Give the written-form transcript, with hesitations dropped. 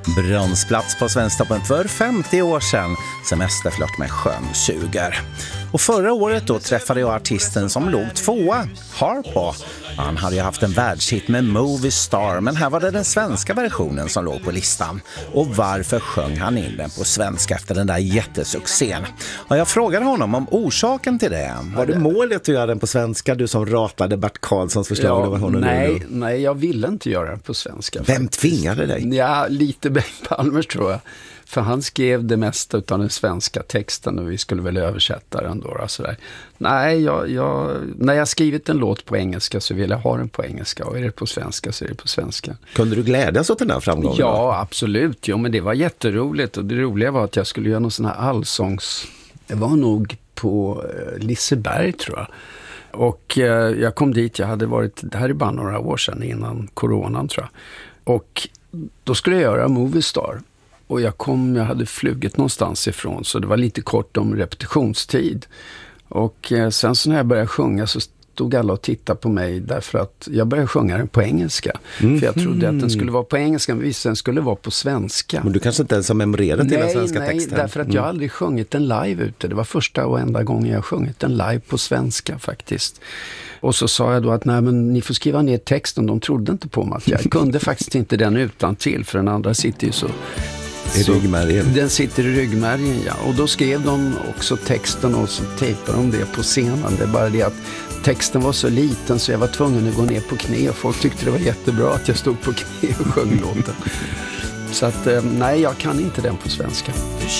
Bronsplats på Svensktoppen för 50 år sedan. Semesterflört med sjön suger. Och förra året då träffade jag artisten som låg tvåa, Harpo. Han hade ju haft en världshit med Movie Star, men här var det den svenska versionen som låg på listan. Och varför sjöng han in den på svenska efter den där jättesuccén? Och jag frågade honom om orsaken till det. Var det målet att göra den på svenska, du som ratade Bert Karlssons förslag? Ja, nej, jag ville inte göra den på svenska. Vem tvingade dig? Ja, lite Bengt Palmers tror jag. För han skrev det mesta av den svenska texten och vi skulle väl översätta den då. Sådär. Nej, när jag skrivit en låt på engelska så vill jag ha den på engelska. Och är det på svenska så är det på svenska. Kunde du glädjas åt den här framgången? Ja, absolut. Jo, men det var jätteroligt. Och det roliga var att jag skulle göra någon sån här allsångs... Det var nog på Liseberg tror jag. Och jag kom dit, jag hade varit... Det här är bara några år sedan innan coronan tror jag. Och då skulle jag göra Movie Star. Och jag hade flugit någonstans ifrån så det var lite kort om repetitionstid. Och sen så när jag började sjunga så stod alla och tittade på mig därför att jag började sjunga den på engelska. För jag trodde att den skulle vara på engelska men visst den skulle vara på svenska. Men du kanske inte ens har memorerat till den svenska texten? Nej, därför att jag aldrig sjungit den live ute. Det var första och enda gången jag sjungit den live på svenska faktiskt. Och så sa jag då att nej men ni får skriva ner texten. De trodde inte på mig att jag kunde faktiskt inte den utan till för den andra sitter ju så... I ryggmärgen. Den sitter i ryggmärgen, ja. Och då skrev de också texten och så tejpade de det på scenen. Det är bara det att texten var så liten så jag var tvungen att gå ner på knä. Och folk tyckte det var jättebra att jag stod på knä och sjöng låten. Så att, nej, jag kan inte den på svenska.